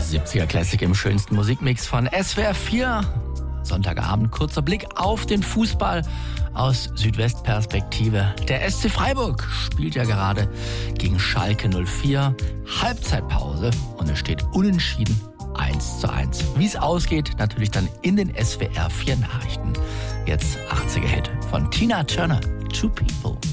70er Classic im schönsten Musikmix von SWR 4. Sonntagabend, kurzer Blick auf den Fußball aus Südwestperspektive. Der SC Freiburg spielt ja gerade gegen Schalke 04. Halbzeitpause und es steht unentschieden 1:1. Wie es ausgeht, natürlich dann in den SWR 4 Nachrichten. Jetzt 80er Hit von Tina Turner, Two People.